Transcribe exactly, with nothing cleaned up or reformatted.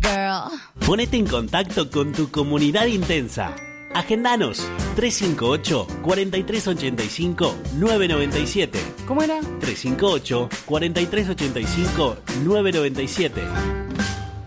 girl. Ponete en contacto con tu comunidad intensa. Agendanos tres cinco ocho, cuatro tres ocho cinco, nueve nueve siete. ¿Cómo era? tres cinco ocho, cuatro tres ocho cinco, nueve nueve siete.